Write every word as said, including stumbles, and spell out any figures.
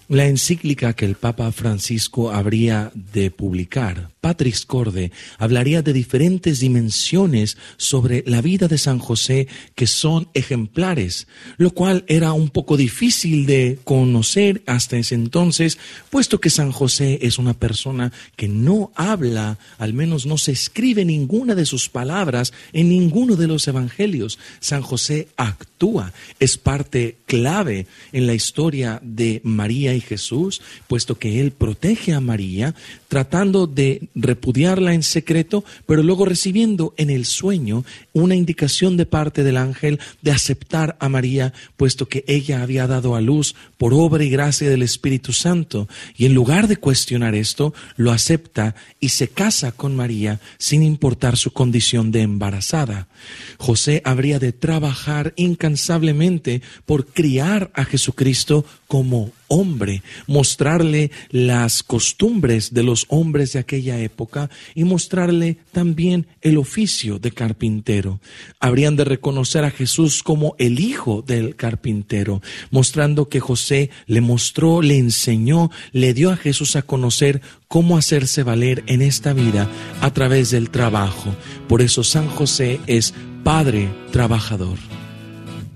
La encíclica que el Papa Francisco habría de publicar, Patris Corde, hablaría de diferentes dimensiones sobre la vida de San José que son ejemplares, lo cual era un poco difícil de conocer hasta ese entonces, puesto que San José es una persona que no habla, al menos no se escribe ninguna de sus palabras en ninguno de los evangelios. San José actúa, es parte clave en la historia de María y Jesús, puesto que él protege a María, tratando de repudiarla en secreto, pero luego recibiendo en el sueño una indicación de parte del ángel de aceptar a María, puesto que ella había dado a luz por obra y gracia del Espíritu Santo. Y en lugar de cuestionar esto, lo acepta y se casa con María sin importar su condición de embarazada. José habría de trabajar incansablemente por criar a Jesucristo como hombre, mostrarle las costumbres de los hombres de aquella época y mostrarle también el oficio de carpintero. Habrían de reconocer a Jesús como el hijo del carpintero, mostrando que José le mostró, le enseñó, le dio a Jesús a conocer cómo hacerse valer en esta vida a través del trabajo. Por eso San José es Padre trabajador.